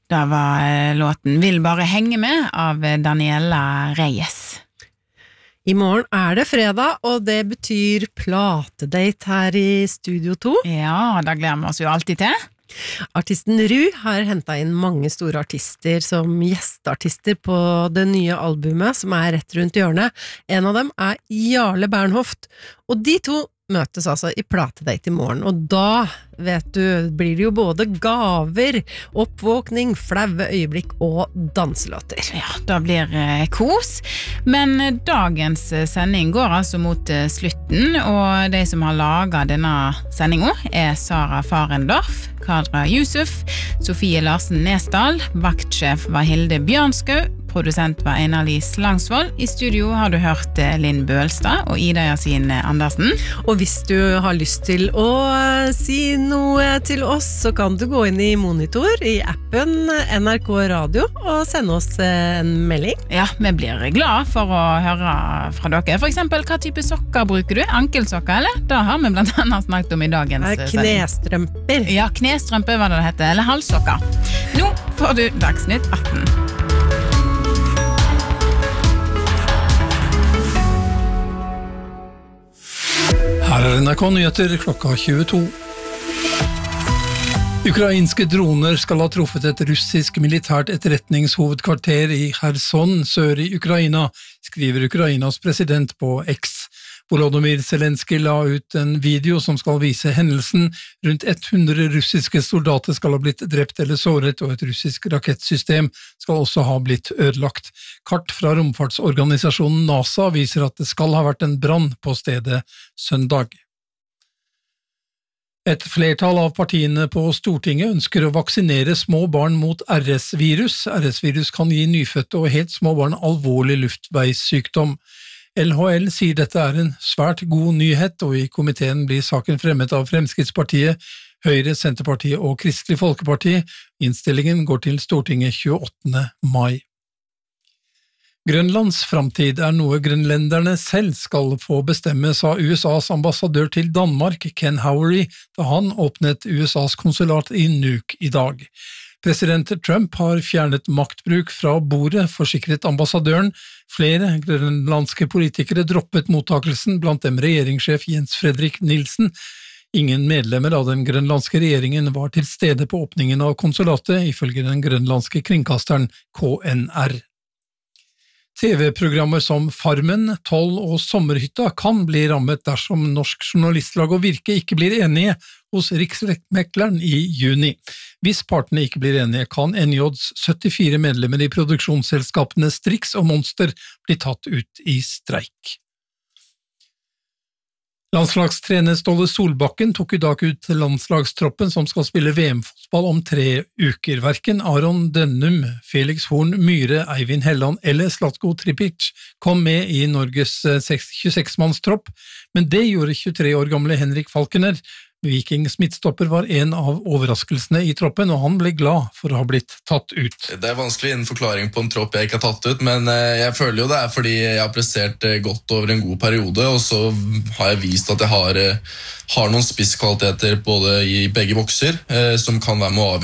Det var låten Vil bare henge med av Daniela Reyes. I morgen det fredag, og det betyr platedate her i Studio 2. Ja, det gleder vi oss jo alltid til. Artisten Ru har hentet inn mange store artister som gjesteartister på det nye albumet, som rett rundt hjørnet. En av dem Jarle Bernhoft, og de to møtes altså i platedate i morgen, og da, vet du, blir det jo både gaver, oppvåkning, flaue øyeblikk og danselåter. Ja, det blir kos, men dagens sending går altså mot slutten, og de som har laget denne sendingen Sara Farendorf, Kadra Yusuf, Sofie Larsen Nesdal, vaktsjef var Hilde Bjørnskau, produsent var Einar-Lise Langsvold. I studio har du hørt Linn Bølstad og Ida Yasin Andersen. Og hvis du har lyst til å si noe til oss, så kan du gå inn i Monitor i appen NRK Radio og sende oss en melding. Ja, vi blir glad for å høre fra dere. For eksempel, hva type sokker bruker du? Ankelsokker, eller? Det har vi blant annet snakket om i dagens Knestrømper. Ja, knestrømper var det heter, eller halssokker. Nå får du Dagsnytt 18. Her NRK Nyheter klokka 22. Ukrainske droner skal ha truffet et russisk militært etterretningshovedkvarter i Kherson, sør i Ukraina, skriver Ukrainas president på X. Volodymyr Zelenskyj la ut en video som skal vise hendelsen. Rundt 100 russiske soldater skal ha blitt drept eller såret, og et russisk rakettsystem skal også ha blitt ødelagt. Kart fra romfartsorganisasjonen NASA viser at det skal ha vært en brann på stedet søndag. Et flertall av partiene på Stortinget ønsker å vaksinere små barn mot RS-virus. RS-virus kan gi nyfødte og helt små barn alvorlig luftveissykdom. LHL sier dette en svært god nyhet, og i komiteen blir saken fremmet av Fremskrittspartiet, Høyre, Senterpartiet og Kristelig Folkeparti. Innstillingen går til Stortinget 28. mai. Grønlands framtid noe grønlenderne selv skal få bestemme, sa USAs ambassadør til Danmark, Ken Howery, da han åpnet USAs konsulat i Nuuk i dag. President Trump har fjernet maktbruk fra bordet, forsikret ambassadøren. Flere grønlandske politikere droppet mottakelsen, blant dem regjeringssjef Jens Fredrik Nielsen. Ingen medlemmer av den grønlandske regjeringen var til stede på åpningen av konsulatet, ifølge den grønlandske kringkasteren KNR. TV-programmer som Farmen, 12 og Sommerhytta kan bli rammet dersom Norsk Journalistlag og Virke ikke blir enige hos Riksmekleren i juni. Hvis partene ikke blir enige, kan NJs 74 medlemmer i produksjonsselskapene Strix og Monster bli tatt ut i streik. Landslagstrener Ståle Solbakken tok i dag ut landslagstroppen som skal spille VM-fotball om 3 uker. Hverken Aron Dønnum, Felix Horn Myhre, Eivind Helland eller Zlatko Tripic kom med i Norges 26-mannstropp, men det gjorde 23 år gamle Henrik Falkener. Vikings midtstopper var en av overraskelsene i troppen, og han ble glad for å ha blitt tatt ut. Det vanskelig å gi en forklaring på en tropp jeg ikke har tatt ut, men jeg føler jo det fordi jeg har prestert godt over en god periode, og så har jeg vist at jeg har noen spisskvaliteter både i begge bokser, som kan være med å avgjøre